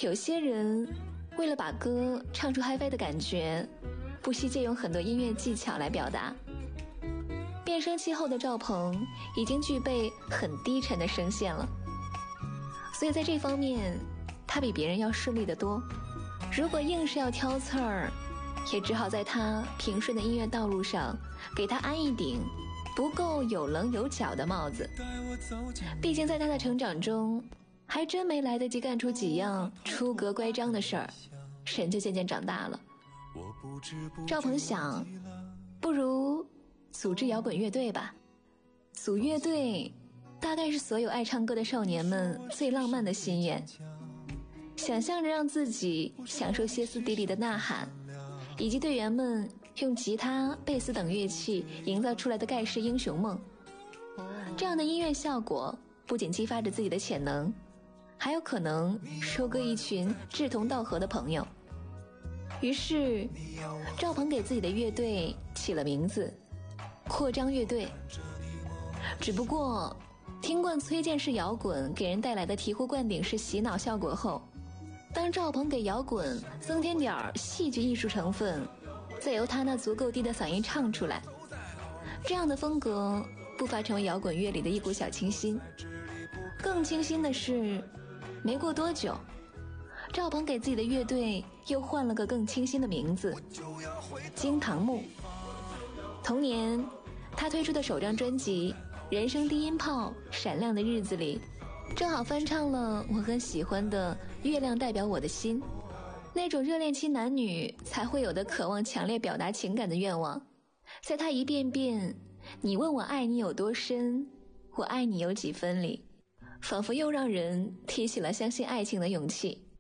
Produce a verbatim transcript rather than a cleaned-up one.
有些人为了把歌唱出嗨翻的感觉，不惜借用很多音乐技巧来表达。变声期后的赵鹏已经具备很低沉的声线了，所以在这方面他比别人要顺利得多。如果硬是要挑刺儿，也只好在他平顺的音乐道路上给他安一顶不够有棱有角的帽子。毕竟在他的成长中还真没来得及干出几样出格乖张的事儿，人就渐渐长大了。赵鹏想，不如组织摇滚乐队吧。组乐队大概是所有爱唱歌的少年们最浪漫的心愿，想象着让自己享受歇斯底里的呐喊，以及队员们用吉他、贝斯等乐器营造出来的盖世英雄梦。这样的音乐效果不仅激发着自己的潜能，还有可能收割一群志同道合的朋友。于是赵鹏给自己的乐队起了名字，扩张乐队。只不过听惯崔健式摇滚给人带来的醍醐灌顶式洗脑效果后，当赵鹏给摇滚增添点戏剧艺术成分，再由他那足够低的嗓音唱出来，这样的风格不乏成为摇滚乐里的一股小清新。更清新的是，没过多久，赵鹏给自己的乐队又换了个更清新的名字，惊堂木。同年他推出的首张专辑《人生低音炮闪亮的日子里》，正好翻唱了我很喜欢的《月亮代表我的心》，那种热恋期男女才会有的渴望强烈表达情感的愿望，在他一遍遍你问我爱你有多深，我爱你有几分里，仿佛又让人提起了相信爱情的勇气。